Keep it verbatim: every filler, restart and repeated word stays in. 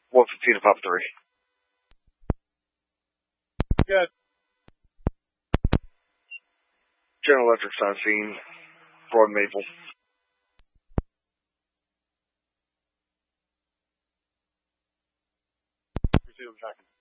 one fifteen to Pop three. Good. General Electric's on scene. Broad Maple. Resume tracking.